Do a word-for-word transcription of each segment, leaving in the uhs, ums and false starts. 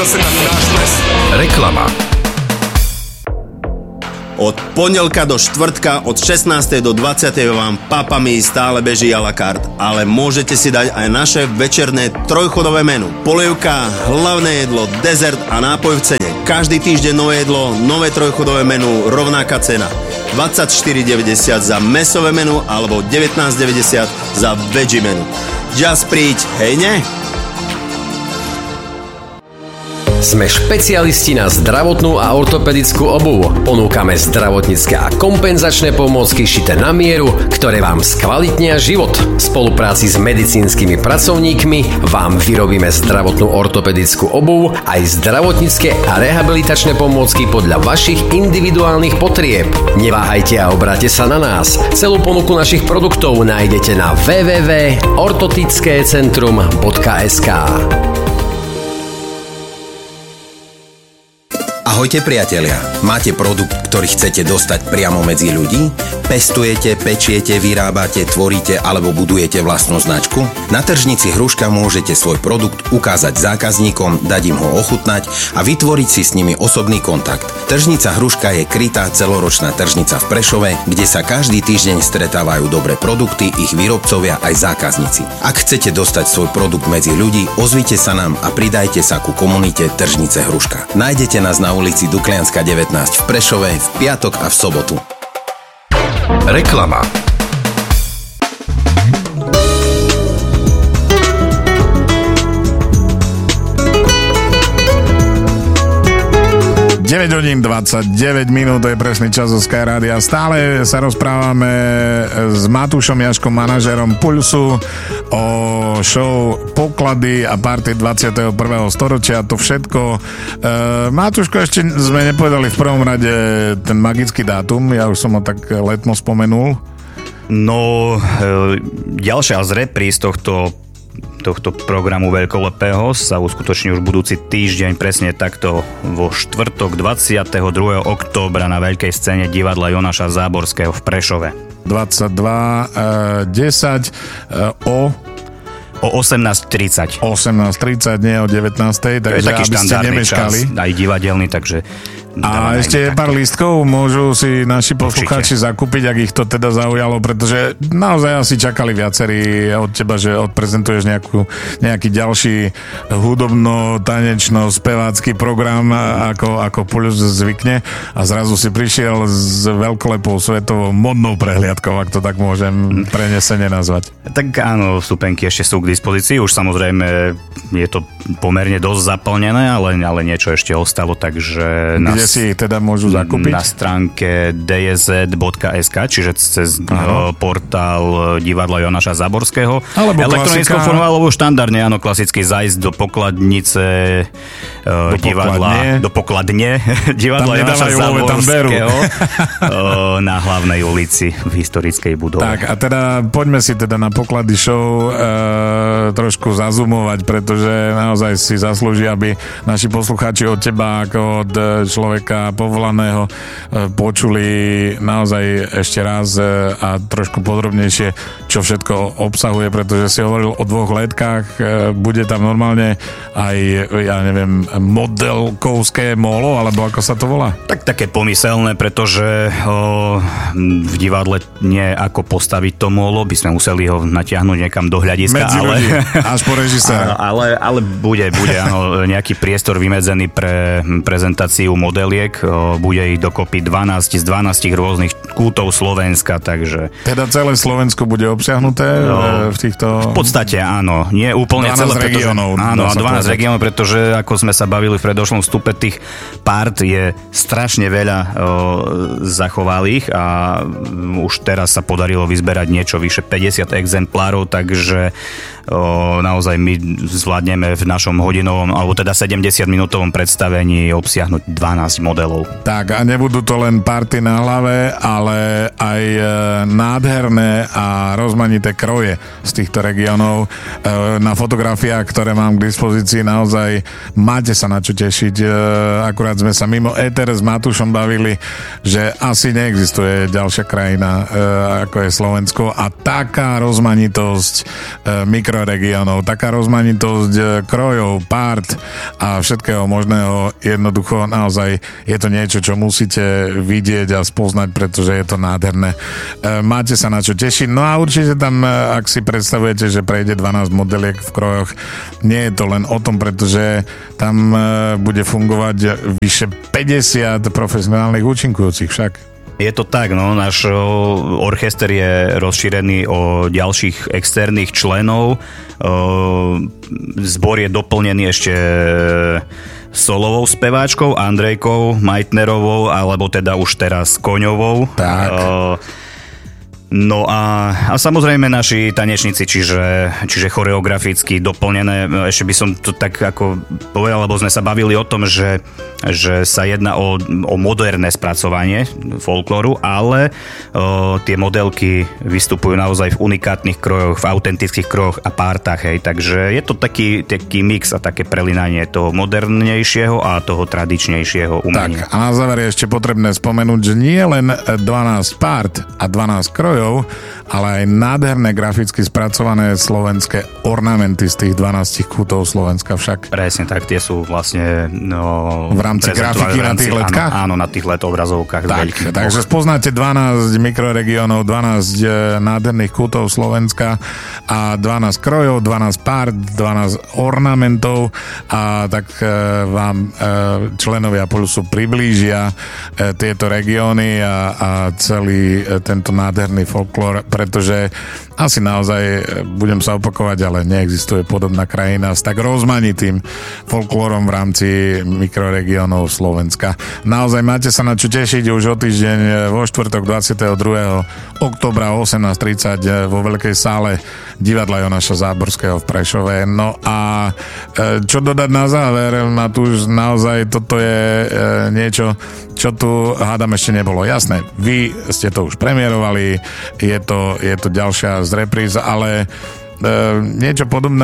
zase na náš ples. Reklama. Od pondelka do štvrtka od šestnástej do dvadsiatej vám Papami stále beží a la carte, ale môžete si dať aj naše večerné trojchodové menu. Polievka, hlavné jedlo, dezert a nápoj v cene. Každý týždeň nové jedlo, nové trojchodové menu, rovnaká cena. dvadsaťštyri deväťdesiat za mäsové menu alebo devätnásť deväťdesiat za veggie menu. Just príď, hej ne? Sme špecialisti na zdravotnú a ortopedickú obuv. Ponúkame zdravotnícke a kompenzačné pomôcky šité na mieru, ktoré vám skvalitnia život. V spolupráci s medicínskymi pracovníkmi vám vyrobíme zdravotnú ortopedickú obuv aj zdravotnícke a rehabilitačné pomôcky podľa vašich individuálnych potrieb. Neváhajte a obráťte sa na nás. Celú ponuku našich produktov nájdete na w w w bodka ortotickecentrum bodka es ká. Ahojte priatelia, máte produkt, ktorý chcete dostať priamo medzi ľudí? Pestujete, pečiete, vyrábate, tvoríte alebo budujete vlastnú značku? Na tržnici Hruška môžete svoj produkt ukázať zákazníkom, dať im ho ochutnať a vytvoriť si s nimi osobný kontakt. Tržnica Hruška je krytá celoročná tržnica v Prešove, kde sa každý týždeň stretávajú dobré produkty, ich výrobcovia aj zákazníci. Ak chcete dostať svoj produkt medzi ľudí, ozvite sa nám a pridajte sa ku komunite Tržnice Hruška. Nájdete nás na ulici Duklianska devätnásť v Prešove v piatok a v sobotu. Reklama. deväť hodín dvadsaťdeväť minút, to je presný čas zo Sky Rádia. Stále sa rozprávame s Matúšom Jaškom, manažérom Pulsu, o show Poklady a party dvadsiateho prvého storočia, to všetko. E, Matúško, ešte sme nepovedali v prvom rade ten magický dátum, ja už som ho tak letmo spomenul. No, e, ďalšia z repríz tohto tohto programu veľkolepého sa uskutoční už budúci týždeň, presne takto vo štvrtok dvadsiateho druhého októbra na veľkej scéne divadla Jonáša Záborského v Prešove. dvadsaťdva desať o O osemnásť tridsať. osemnásť tridsať, nie o devätnástej, takže taký aby ste nemeškali. Čas, aj divadelný, takže... A ešte pár lístkov môžu si naši poslucháči zakúpiť, ak ich to teda zaujalo, pretože naozaj asi čakali viacerí od teba, že odprezentuješ nejakú, nejaký ďalší hudobno-tanečno-spevácky program, ako, ako Puls zvykne, a zrazu si prišiel s veľkolepou svetovou modnou prehliadkou, ak to tak môžem prenesene nazvať. Tak áno, vstupenky ešte sú k dispozícii, už samozrejme je to pomerne dosť zaplnené, ale, ale niečo ešte ostalo, takže... Kde na, si ich teda môžu zakúpiť? Na stránke d j z bodka es ká, čiže cez Aha. portál divadla Jonáša Záborského. Alebo elektronickou formou, alebo štandardne, áno, klasický zájsť do pokladnice do divadla, pokladne. do pokladne divadla Jonáša Záborského na hlavnej ulici v historickej budove. Tak a teda poďme si teda na Poklady show e, trošku zazumovať, pretože naozaj si zaslúžia, aby naši poslucháči od teba ako od človeka povolaného počuli naozaj ešte raz a trošku podrobnejšie, čo všetko obsahuje, pretože si hovoril o dvoch letkách, bude tam normálne aj, ja neviem, modelkovské molo, alebo ako sa to volá? Tak také pomyselné, pretože o, v divadle nie ako postaviť to molo, by sme museli ho natiahnuť niekam do hľadiska, medzi ale, ľudí, až po režiséra. Ale, ale bude, bude áno, nejaký priestor vymedzený pre prezentáciu modeliek, o, bude ich dokopy dvanásť z dvanástich rôznych kútov Slovenska, takže... Teda celé Slovensko bude obsiahnuté no, v týchto... V podstate áno, nie úplne celé, pretože... regiónov. Áno, dvanásť regiónov, pretože ako sme sa bavili v predošlom vstupe, tých part je strašne veľa o, zachovalých a už teraz sa podarilo vyzberať niečo vyše päťdesiat exemplárov, takže o, naozaj my zvládneme v našom hodinovom, alebo teda sedemdesiat minútovom predstavení obsiahnuť dvanásť modelov. Tak a nebudú to len party na hlave, ale aj e, nádherné a rozmanité kroje z týchto regiónov. E, na fotografiách, ktoré mám k dispozícii, naozaj máte sa na čo tešiť. E, akurát sme sa mimo éter s Matúšom bavili, že asi neexistuje ďalšia krajina, e, ako je Slovensko, a taká rozmanitosť e, mikro mikroregiónov. Taká rozmanitosť krojov, part a všetkého možného, jednoducho naozaj je to niečo, čo musíte vidieť a spoznať, pretože je to nádherné. Máte sa na čo tešiť. No a určite tam, ak si predstavujete, že prejde dvanásť modeliek v krojoch, nie je to len o tom, pretože tam bude fungovať vyše päťdesiat profesionálnych účinkujúcich však. Je to tak, no, náš orchester je rozšírený o ďalších externých členov. Zbor je doplnený ešte solovou speváčkou Andrejkou Majtnerovou, alebo teda už teraz Koňovou. Tak. No a, a samozrejme naši tanečníci, čiže, čiže choreograficky doplnené. Ešte by som to tak ako povedal, lebo sme sa bavili o tom, že, že sa jedná o, o moderné spracovanie folklóru, ale o, tie modelky vystupujú naozaj v unikátnych krojoch, v autentických krojoch a partách. Hej. Takže je to taký, taký mix a také prelinanie toho modernejšieho a toho tradičnejšieho umenia. Tak, a na záver je ešte potrebné spomenúť, že nie len dvanásť part a dvanásť krojov, ale aj nádherné graficky spracované slovenské ornamenty z tých dvanástich kútov Slovenska však. Presne tak, tie sú vlastne no, v rámci grafiky v rámci, na tých letkách? Áno, áno, na tých let obrazovkách. Tak, takže spoznáte dvanásť mikroregiónov, dvanásť nádherných kútov Slovenska a dvanásť krojov, dvanásť pár, dvanásť ornamentov a tak vám členovia Pulsu priblížia tieto regióny a, a celý tento nádherný folklór, pretože asi naozaj, budem sa opakovať, ale neexistuje podobná krajina s tak rozmanitým folklórom v rámci mikroregiónov Slovenska. Naozaj máte sa na čo tešiť už o týždeň vo štvrtok dvadsiateho druhého októbra o osemnásť tridsať vo veľkej sále divadla Jonáša Záborského v Prešove. No a čo dodať na záver, Matúš, naozaj toto je niečo, čo tu hádam ešte nebolo. Jasné, vy ste to už premiérovali, je to, je to ďalšia z repríz, ale e, niečo podobné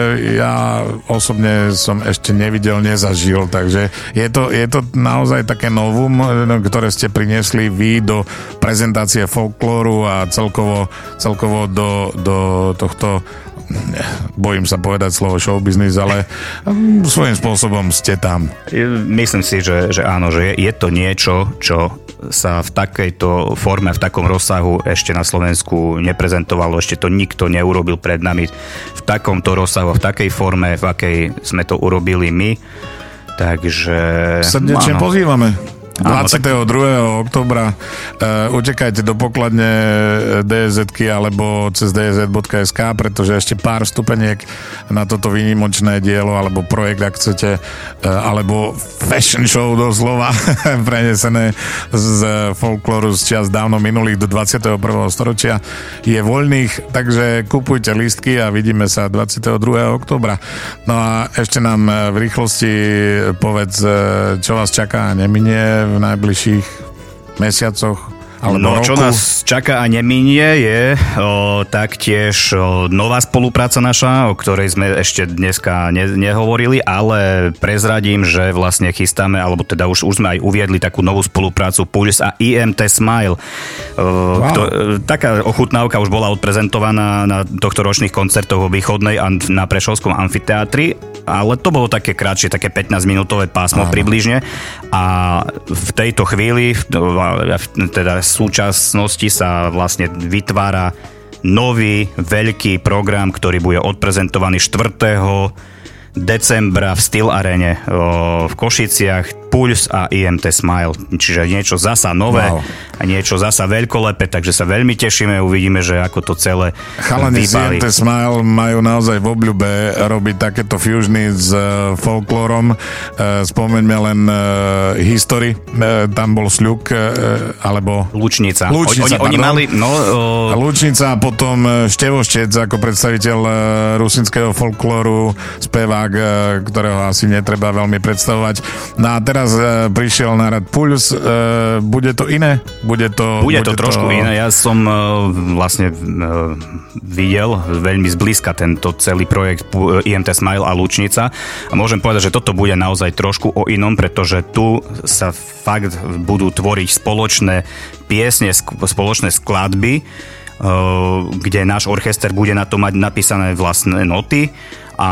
ja osobne som ešte nevidel, nezažil, takže je to, je to naozaj také novum, ktoré ste priniesli vy do prezentácie folklóru a celkovo, celkovo do, do tohto, bojím sa povedať slovo showbiznis, ale svojím spôsobom ste tam. Myslím si, že, že áno, že je, je to niečo, čo sa v takejto forme, v takom rozsahu ešte na Slovensku neprezentovalo, ešte to nikto neurobil pred nami v takomto rozsahu, v takej forme, v akej sme to urobili my. Takže... Srdečne pozývame. dvadsiateho druhého októbra uh, utekajte do pokladne dé es zetky alebo cez dé es zet bodka es ká, pretože ešte pár vstupeniek na toto výnimočné dielo alebo projekt, ak chcete, uh, alebo fashion show doslova prenesené z folklóru z čias dávno minulých do dvadsiateho prvého storočia je voľných, takže kupujte lístky a vidíme sa dvadsiateho druhého októbra. No a ešte nám v rýchlosti povedz, čo vás čaká a neminie v najbližších mesiacoch alebo no, roku. Čo nás čaká a neminie je o, taktiež o, nová spolupráca naša, o ktorej sme ešte dneska ne, nehovorili, ale prezradím, že vlastne chystáme, alebo teda už, už sme aj uviedli takú novú spoluprácu Puls a í em té Smile. O, wow. kto, taká ochutnávka už bola odprezentovaná na tohto ročných koncertoch vo Východnej a na Prešovskom amfiteátri, ale to bolo také kratšie, také pätnásťminútové pásmo. Áno. Približne. A v tejto chvíli, teda v súčasnosti sa vlastne vytvára nový veľký program, ktorý bude odprezentovaný štvrtého decembra v Steel Arene v Košiciach. Puls a í em té Smile. Čiže niečo zasa nové wow. a niečo zasa veľkolepé, takže sa veľmi tešíme, uvidíme, že ako to celé chalani z í em té Smile majú naozaj v obľube robiť takéto fusiony s uh, folklórom. Uh, spomeňme len uh, History, uh, tam bol Sľuk, uh, alebo... Lučnica. Lučnica, oni, oni mali... No, uh... Lučnica a potom Števoštec ako predstaviteľ uh, rusinského folklóru, spevák, uh, ktorého asi netreba veľmi predstavovať. No a teraz uh, prišiel na rad Puls. Uh, bude to iné? Bude to, bude to bude trošku to... iné. Ja som uh, vlastne uh, videl veľmi zblízka tento celý projekt í em té Smile a Lučnica a môžem povedať, že toto bude naozaj trošku o inom, pretože tu sa fakt budú tvoriť spoločné piesne, spoločné skladby kde náš orchester bude na to mať napísané vlastné noty a,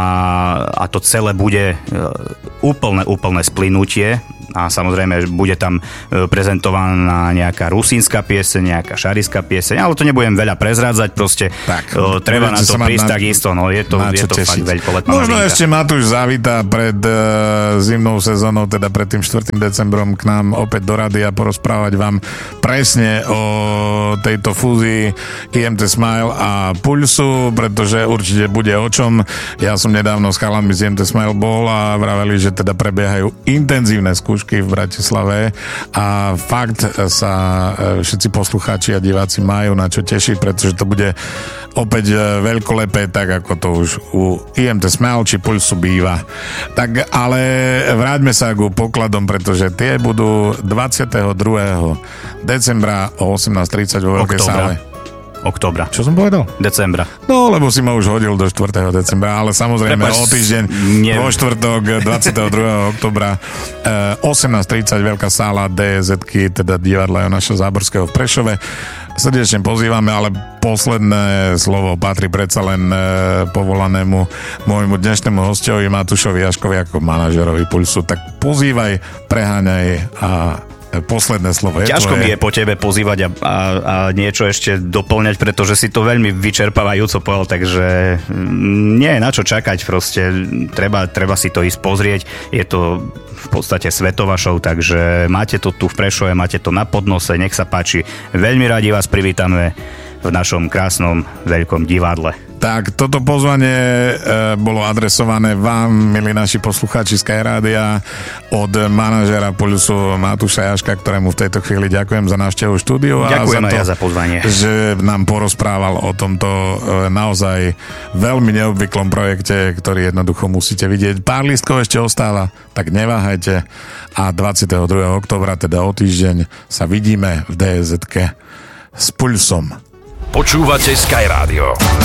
a to celé bude úplné, úplné splynutie. A samozrejme, bude tam prezentovaná nejaká rusínska pieseň, nejaká šariská pieseň, ale to nebudem veľa prezrádzať, proste tak, uh, treba na to prísť na, takisto, no je to, je to fakt veľkolepá novinka. Možno ešte Matúš zavítá pred uh, zimnou sezónou, teda pred tým štvrtým decembrom k nám opäť do rady a porozprávať vám presne o tejto fúzii í em té Smile a Pulsu, pretože určite bude o čom. Ja som nedávno s chalami z í em té Smile bol a vraveli, že teda prebiehajú intenzívne skúšky v Bratislave a fakt sa všetci poslucháči a diváci majú na čo tešiť, pretože to bude opäť veľkolepé, tak ako to už u í em té Smile či Pulsu býva. Tak ale vráťme sa ku pokladom, pretože tie budú dvadsiateho druhého decembra o osemnásť tridsať vo veľkej sále. Októbra. Čo som povedal? Decembra. No, lebo si ma už hodil do štvrtého decembra, ale samozrejme Prepač, o týždeň nie. vo štvrtok dvadsiateho druhého októbra eh, osemnásť tridsať veľká sála dé zet-ky, teda divadla Jonáša Záborského v Prešove. Srdečne pozývame, ale posledné slovo patrí predsa len e, povolanému môjmu dnešnému hostovi Matúšovi Jaškovi ako manažerovi Pulsu. Tak pozývaj, preháňaj a posledné slovo je Ťažko tvoje. mi je po tebe pozývať a, a, a niečo ešte doplňať, pretože si to veľmi vyčerpávajúco povedal, takže nie je na čo čakať, proste treba, treba si to ísť pozrieť, je to v podstate svetová show, takže máte to tu v Prešove, máte to na podnose, nech sa páči, veľmi radi vás privítame v našom krásnom veľkom divadle. Tak, toto pozvanie e, bolo adresované vám, milí naši poslucháči Sky Rádia, od manažera Pulsu Matúša Jaška, ktorému v tejto chvíli ďakujem za návštevu štúdiu. Ďakujem a za aj to, ja za pozvanie. Že nám porozprával o tomto e, naozaj veľmi neobvyklom projekte, ktorý jednoducho musíte vidieť. Pár lístkov ešte ostáva, tak neváhajte. A dvadsiateho druhého októbra, teda o týždeň, sa vidíme v dé zet-ke s Pulsom. Počúvate Sky Rádio.